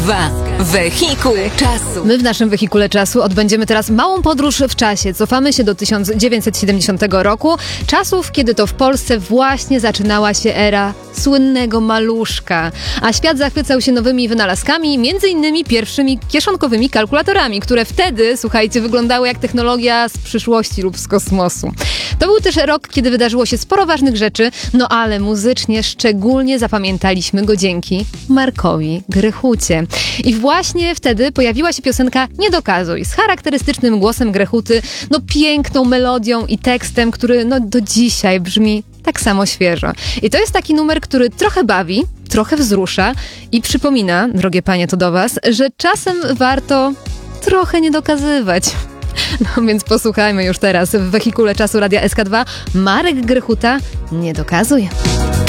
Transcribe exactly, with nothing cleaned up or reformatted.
Dwa. Wehikuł czasu. My w naszym wehikule czasu odbędziemy teraz małą podróż w czasie. Cofamy się do tysiąc dziewięćset siedemdziesiątego roku, czasów, kiedy to w Polsce właśnie zaczynała się era słynnego maluszka, a świat zachwycał się nowymi wynalazkami, między innymi pierwszymi kieszonkowymi kalkulatorami, które wtedy, słuchajcie, wyglądały jak technologia z przyszłości lub z kosmosu. To był też rok, kiedy wydarzyło się sporo ważnych rzeczy, no ale muzycznie szczególnie zapamiętaliśmy go dzięki Markowi Grechucie. I właśnie wtedy pojawiła się piosenka Nie dokazuj, z charakterystycznym głosem Grechuty, no piękną melodią i tekstem, który no do dzisiaj brzmi tak samo świeżo. I to jest taki numer, który trochę bawi, trochę wzrusza i przypomina, drogie panie, to do was, że czasem warto trochę nie dokazywać. No więc posłuchajmy już teraz w wehikule czasu Radia S K dwa. Marek Grechuta, Nie dokazuj.